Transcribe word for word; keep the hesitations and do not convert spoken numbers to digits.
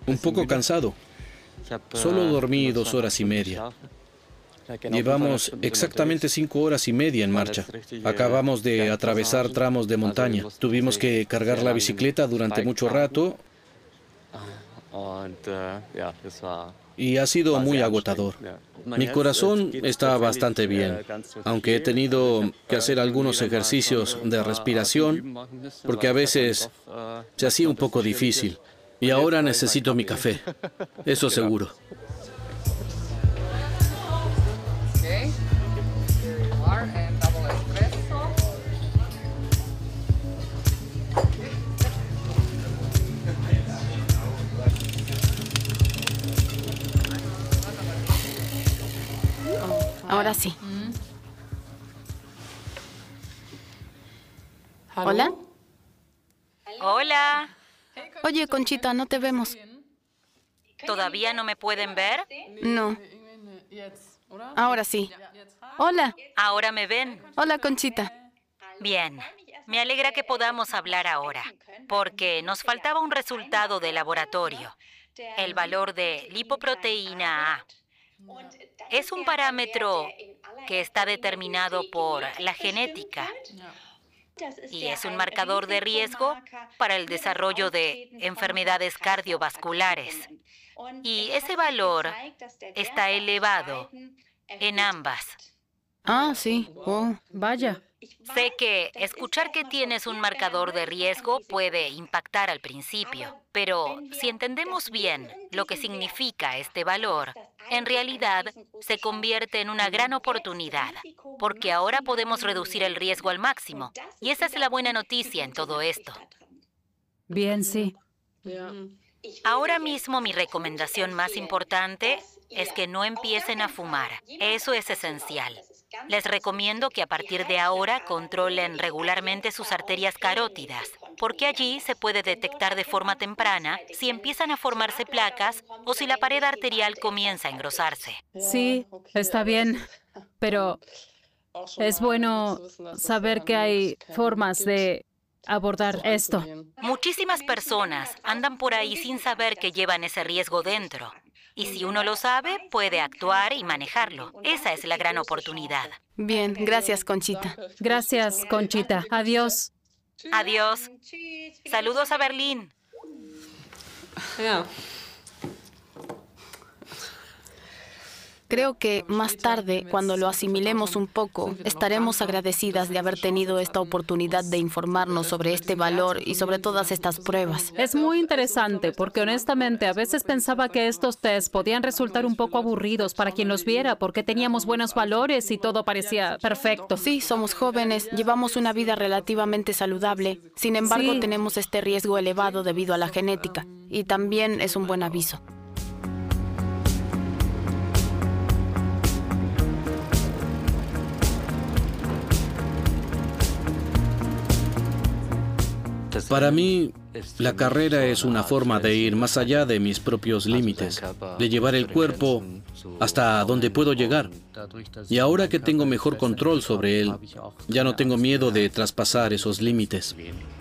Un poco cansado. Solo dormí dos horas y media. Llevamos exactamente cinco horas y media en marcha. Acabamos de atravesar tramos de montaña. Tuvimos que cargar la bicicleta durante mucho rato y ha sido muy agotador. Mi corazón está bastante bien, aunque he tenido que hacer algunos ejercicios de respiración porque a veces se hacía un poco difícil. Y ahora necesito mi café, eso seguro. Ahora sí. ¿Hola? Hola. Oye, Conchita, no te vemos. ¿Todavía no me pueden ver? No. Ahora sí. Hola. Ahora me ven. Hola, Conchita. Bien. Me alegra que podamos hablar ahora, porque nos faltaba un resultado de laboratorio, el valor de lipoproteína A. Es un parámetro que está determinado por la genética y es un marcador de riesgo para el desarrollo de enfermedades cardiovasculares. Y ese valor está elevado en ambas. Ah, sí. Oh, Vaya. Sé que escuchar que tienes un marcador de riesgo puede impactar al principio, pero si entendemos bien lo que significa este valor, en realidad se convierte en una gran oportunidad, porque ahora podemos reducir el riesgo al máximo, y esa es la buena noticia en todo esto. Bien, sí. Ahora mismo mi recomendación más importante es que no empiecen a fumar. Eso es esencial. Les recomiendo que a partir de ahora controlen regularmente sus arterias carótidas, porque allí se puede detectar de forma temprana si empiezan a formarse placas o si la pared arterial comienza a engrosarse. Sí, está bien, pero es bueno saber que hay formas de abordar esto. Muchísimas personas andan por ahí sin saber que llevan ese riesgo dentro. Y si uno lo sabe, puede actuar y manejarlo. Esa es la gran oportunidad. bien. Gracias, Conchita. Gracias, Conchita. Adiós. Adiós. Saludos a Berlín. Creo que más tarde, cuando lo asimilemos un poco, estaremos agradecidas de haber tenido esta oportunidad de informarnos sobre este valor y sobre todas estas pruebas. Es muy interesante porque honestamente a veces pensaba que estos tests podían resultar un poco aburridos para quien los viera porque teníamos buenos valores y todo parecía perfecto. Sí, somos jóvenes, llevamos una vida relativamente saludable. Sin embargo, Sí. tenemos este riesgo elevado debido a la genética. Y también es un buen aviso. Para mí, la carrera es una forma de ir más allá de mis propios límites, de llevar el cuerpo hasta donde puedo llegar. Y ahora que tengo mejor control sobre él, ya no tengo miedo de traspasar esos límites.